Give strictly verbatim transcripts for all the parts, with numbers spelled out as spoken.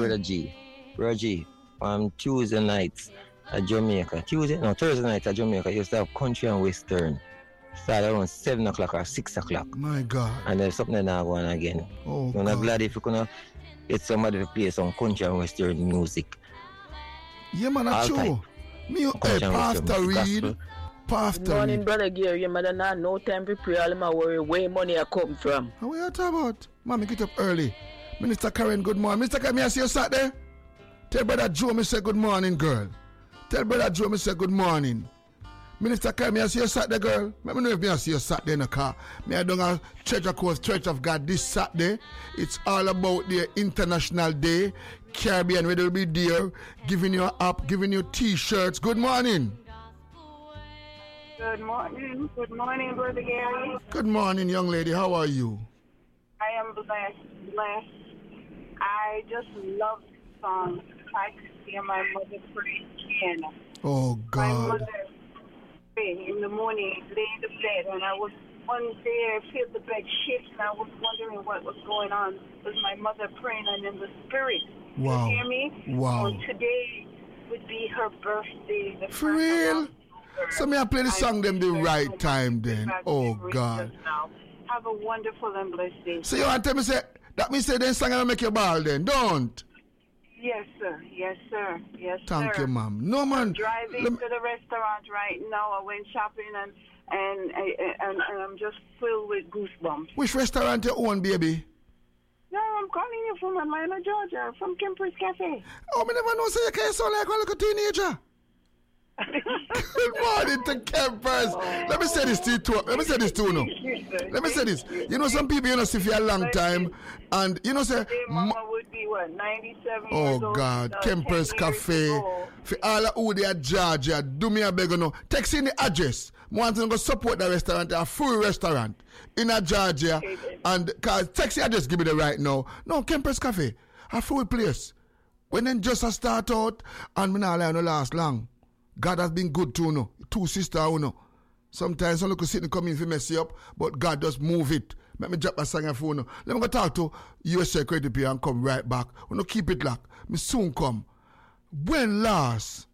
Brother G. Brother G. On Tuesday nights at Jamaica. Tuesday? No, Thursday night at Jamaica. Used to have country and western. Start around seven o'clock or six o'clock. My God. And there's something now going again. Oh, so I'm glad if you can get somebody to play some country and western music. Yeah, man, that's true. Me, hey, Pastor Reed. Pastor Good morning, Brother Gary. Your mother not no time to pray. All my worry where money I come from. How are you talking about? Mommy, get up early. Minister Karen, good morning. Mister Karen, may I see you sat there? Tell Brother Joe me say good morning, girl. Tell Brother Joe me say good morning. Minister Karen, may I see you sat there, girl? Let me know if me I see you sat there in the car. Me I done a Treasure Coast Church of God this Saturday. It's all about the International Day. Caribbean, where they'll be there, giving you up, giving you t-shirts. Good morning. Good morning. Good morning, Brother Gary. Good morning, young lady. How are you? I am blessed. Blessed. I just love the song. I could hear my mother pray again. Oh, God. My mother prayed in the morning, lay in the bed, and I was one day I felt the bed shift, and I was wondering what was going on. It was my mother praying, and in the spirit. Wow. You hear me? Wow. So today would be her birthday. The For real? So may I play the song them the right time then? Oh, God. Have a wonderful and blessed day. So you want to tell me, say, that means say then song will make you ball then? Don't. Yes, sir. Yes, sir. Yes, Thank sir. you, ma'am. No, man. I'm driving Lem- to the restaurant right now. I went shopping and and, and and I'm just filled with goosebumps. Which restaurant you own, baby? No, I'm calling you from Atlanta, Georgia, from Kemper's Cafe. Oh, me never know, so you can't sound like a little teenager. Good morning to Kempers. Oh. Let me say this to you too. Let me say this to you now. Let me say this. You know, some people, you know, see for a long time, and you know, say, Mama would be what, ninety-seven oh years old, God, uh, Kempers Cafe. For all who they are Georgia, do me a beg, you know, text in the address. I want to go support the restaurant, a full restaurant in a Georgia, okay, and cause text the address, give me the right now. No, Kempers Cafe, a full place. When then just a start out, and me not like no last long. God has been good too, no. Two sisters, you know. Sometimes some look sitting come in to mess you up, but God just move it. Let me drop my song and phone. Let me go talk to U S A Credit Repair and come right back. We no keep it locked. Me soon come. When last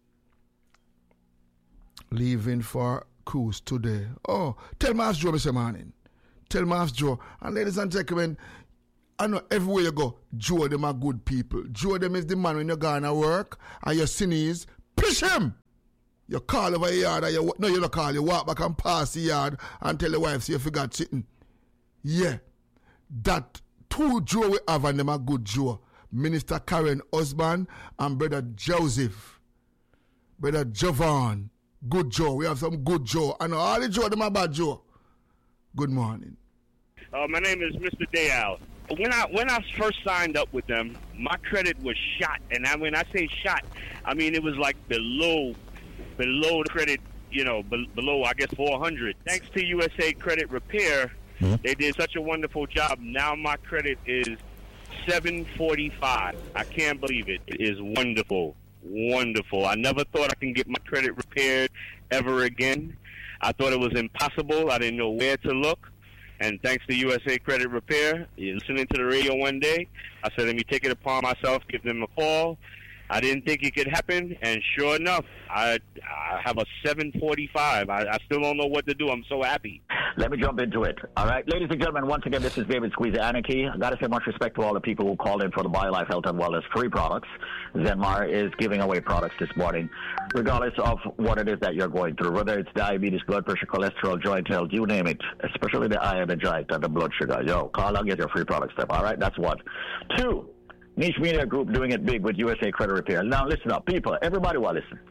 leaving for cruise today? Oh, tell Master Joe, Mister Morning. Tell Master Joe. And ladies and gentlemen, I know everywhere you go, Joe them are good people. Joe them is the man when you go to work and your sneeze, push him. You call over the yard, and you, no, you don't call, you walk back and pass the yard and tell the wife, see, you forgot sitting. Yeah. That two Joe we have, and them are good Joe. Minister Karen husband and Brother Joseph. Brother Jovan. Good Joe. We have some good Joe. I know all the Joe, them are bad Joe. Good morning. Uh, my name is Mister Dayal. When I when I first signed up with them, my credit was shot. And I, when I say shot, I mean it was like below below the credit, you know, be, below, I guess, four hundred. Thanks to U S A Credit Repair, mm-hmm. They did such a wonderful job. Now my credit is seven forty-five. I can't believe it. It is wonderful. Wonderful. I never thought I can get my credit repaired ever again. I thought it was impossible. I didn't know where to look. And thanks to U S A Credit Repair, listening to the radio one day, I said, let me take it upon myself, give them a call. I didn't think it could happen, and sure enough, I, I have a seven forty-five. I, I still don't know what to do. I'm so happy. Let me jump into it. All right, ladies and gentlemen, once again, this is David Squeeze Anarchy. I got to say much respect to all the people who called in for the BioLife Health and Wellness free products. Zenmar is giving away products this morning, regardless of what it is that you're going through, whether it's diabetes, blood pressure, cholesterol, joint health, you name it, especially the iron, the giant, and the blood sugar. Yo, call and get your free product stuff. All right, that's one. Two. Niche Media Group doing it big with U S A Credit Repair. Now, listen up, people. Everybody will listen.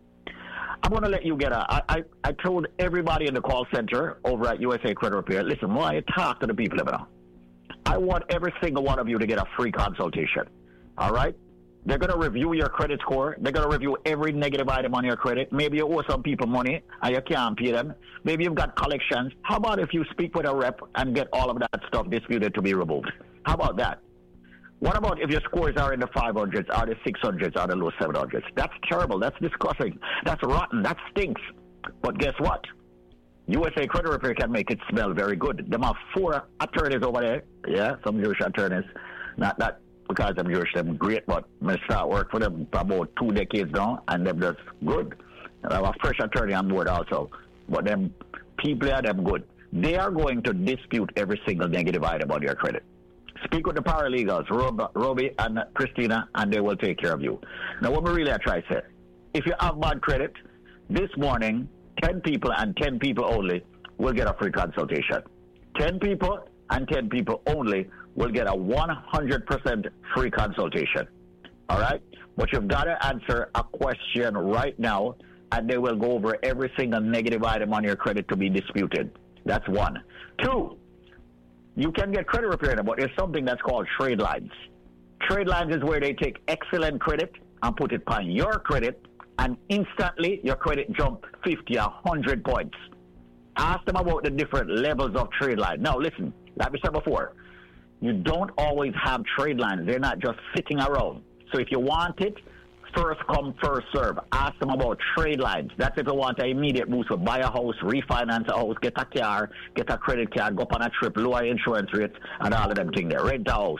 I'm going to let you get a... I, I, I told everybody in the call center over at U S A Credit Repair, listen, when I talk to the people, I want every single one of you to get a free consultation. All right? They're going to review your credit score. They're going to review every negative item on your credit. Maybe you owe some people money and you can't pay them. Maybe you've got collections. How about if you speak with a rep and get all of that stuff disputed to be removed? How about that? What about if your scores are in the five hundreds, are the six hundreds, are the low seven hundreds? That's terrible. That's disgusting. That's rotten. That stinks. But guess what? U S A Credit Repair can make it smell very good. There are four attorneys over there. Yeah, some Jewish attorneys. Not that because I'm Jewish, them great, but I start work for them for about two decades now, and them just good. I have a fresh attorney on board also, but them people are them good. They are going to dispute every single negative item on your credit. Speak with the paralegals, Rob, Robbie and Christina, and they will take care of you. Now, what we really are trying to say, if you have bad credit, this morning, ten people and ten people only will get a free consultation. ten people and ten people only will get a one hundred percent free consultation. All right? But you've got to answer a question right now, and they will go over every single negative item on your credit to be disputed. That's one. Two, you can get credit repair, but there's something that's called trade lines. Trade lines is where they take excellent credit and put it on your credit, and instantly your credit jump fifty, one hundred points. Ask them about the different levels of trade line. Now, listen, like we said before, you don't always have trade lines. They're not just sitting around. So if you want it, first come, first serve. Ask them about trade lines. That's if you want an immediate boost to buy a house, refinance a house, get a car, get a credit card, go up on a trip, lower insurance rates, and all of them things there. Rent a house.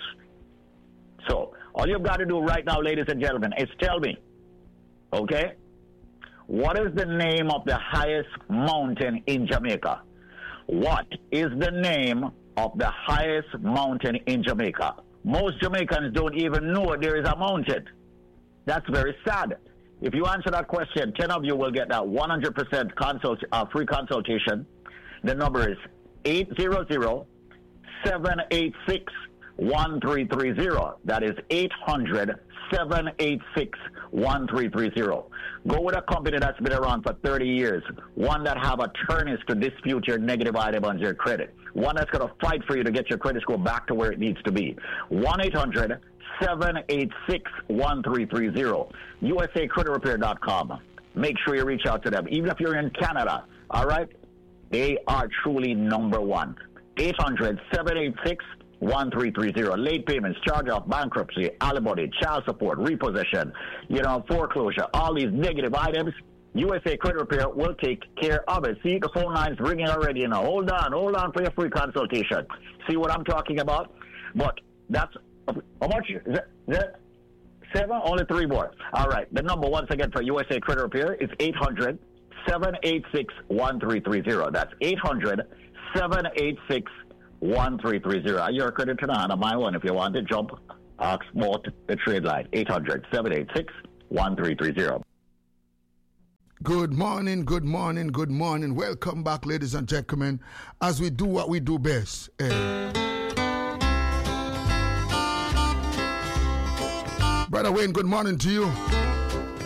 So all you've got to do right now, ladies and gentlemen, is tell me, okay, what is the name of the highest mountain in Jamaica? What is the name of the highest mountain in Jamaica? Most Jamaicans don't even know there is a mountain. That's very sad. If you answer that question, ten of you will get that one hundred percent consult, uh, free consultation. The number is eight hundred, seven eight six, one three three zero. That is eight hundred, seven eight six, one three three zero. Go with a company that's been around for thirty years, one that have attorneys to dispute your negative item on your credit, one that's going to fight for you to get your credit score back to where it needs to be. one eight hundred, seven eight six, one three three zero. U S A Credit Repair dot com. Make sure you reach out to them. Even if you're in Canada, all right? They are truly number one. eight hundred, seven eight six, one three three zero. Late payments, charge-off, bankruptcy, alimony, child support, repossession, you know, foreclosure, all these negative items, U S A Credit Repair will take care of it. See, the phone line's ringing already. You know, hold on, hold on for your free consultation. See what I'm talking about? But that's, how much? Is that, is that seven? Only three more. All right. The number, once again, for U S A Credit Repair is eight hundred, seven eight six, one three three zero. That's eight hundred, seven eight six, one three three zero. Your credit to the hand of my one. If you want to jump, ask about the trade line. eight hundred, seven eight six, one three three zero. Good morning, good morning, good morning. Welcome back, ladies and gentlemen, as we do what we do best. Eh. Brother Wayne, good morning to you.